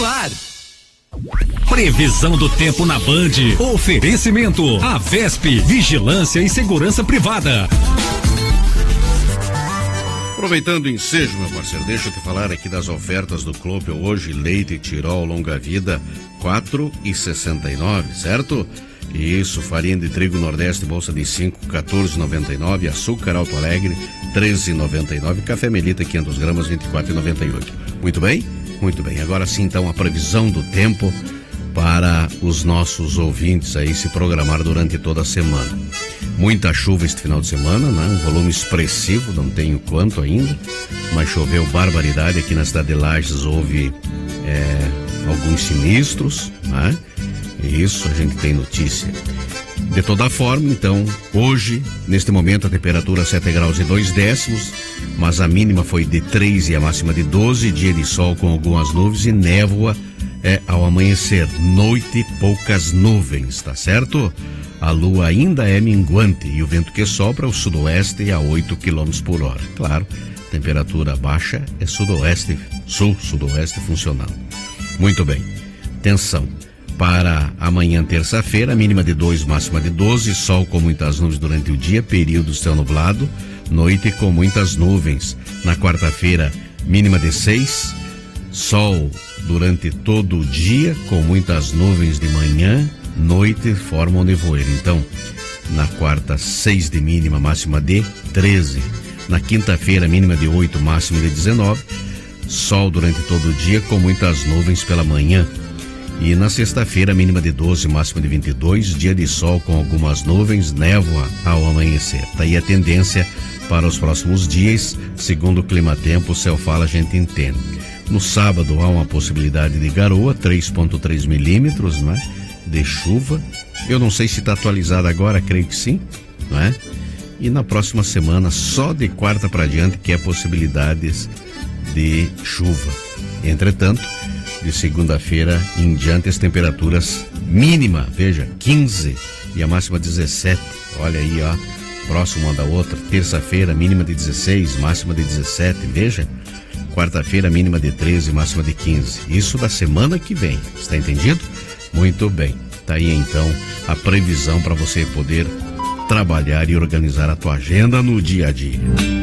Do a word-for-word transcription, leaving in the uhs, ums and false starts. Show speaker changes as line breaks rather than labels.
ar.
Previsão do tempo na Band. Oferecimento. A Vesp, Vigilância e Segurança Privada.
Aproveitando o ensejo, meu parceiro, deixa eu te falar aqui das ofertas do Clube hoje. Leite Tirol Longa Vida, quatro e sessenta e nove, certo? Isso, farinha de trigo Nordeste, bolsa de cinco, quatorze e noventa e nove, açúcar Alto Alegre, treze e noventa e nove, café Melita, quinhentas gramas, vinte e quatro e noventa e oito. Muito bem? Muito bem. Agora sim, então, a previsão do tempo para os nossos ouvintes aí se programar durante toda a semana. Muita chuva este final de semana, né? Um volume expressivo, não tenho quanto ainda, mas choveu barbaridade. Aqui na cidade de Lages houve é, alguns sinistros, né? E isso a gente tem notícia. De toda forma, então, hoje, neste momento, a temperatura sete graus e dois décimos, mas a mínima foi de três e a máxima de doze, dia de sol com algumas nuvens e névoa é ao amanhecer. Noite, poucas nuvens, tá certo? A lua ainda é minguante e o vento que sopra o sudoeste a oito quilômetros por hora. Claro, temperatura baixa é sudoeste, sul-sudoeste funcionando. Muito bem, atenção. Para amanhã, terça-feira, mínima de dois, máxima de doze, sol com muitas nuvens durante o dia, período céu nublado, noite com muitas nuvens. Na quarta-feira, mínima de seis, sol durante todo o dia, com muitas nuvens de manhã, noite formam nevoeiro. Então, na quarta, seis de mínima, máxima de treze. Na quinta-feira, mínima de oito, máxima de dezenove, sol durante todo o dia, com muitas nuvens pela manhã. E na sexta-feira, mínima de doze, máxima de vinte e dois, dia de sol com algumas nuvens, névoa ao amanhecer. Tá aí a tendência para os próximos dias, segundo o Climatempo, o céu fala, a gente entende. No sábado há uma possibilidade de garoa, três vírgula três milímetros, não é? De chuva. Eu não sei se está atualizado agora, creio que sim, não é? E na próxima semana, só de quarta para diante, que é possibilidades de chuva. Entretanto, de segunda-feira em diante as temperaturas mínima, veja, quinze e a máxima dezessete. Olha aí, ó, próximo uma da outra. Terça-feira mínima de dezesseis, máxima de dezessete, veja. Quarta-feira mínima de treze, máxima de quinze. Isso da semana que vem, está entendido? Muito bem. Tá aí então a previsão para você poder trabalhar e organizar a tua agenda no dia a dia.